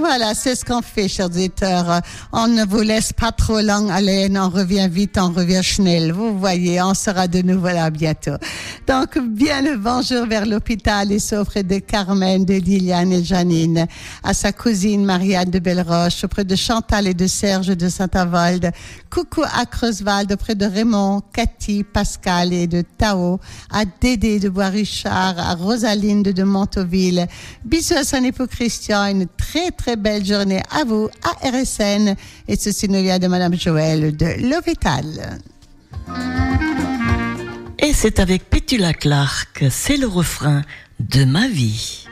Voilà, c'est ce qu'on fait, chers auditeurs. On ne vous laisse pas trop long aller, on revient vite, on revient schnell. Vous voyez, on sera de nouveau là bientôt. Donc, bien le bonjour vers l'hôpital et auprès de Carmen, de Liliane et Janine, à sa cousine Marianne de Belleroche, auprès de Chantal et de Serge de Saint-Avold. Coucou à Creuswald, auprès de Raymond, Cathy, Pascal et de Tao, à Dédé de Bois-Richard, à Rosaline de Montauville. Bisous à son époux Christian, une très très belle journée à vous, à RSN. Et ceci nous vient de Madame Joël de l'hôpital. Et c'est avec Petula Clark, c'est le refrain de ma vie.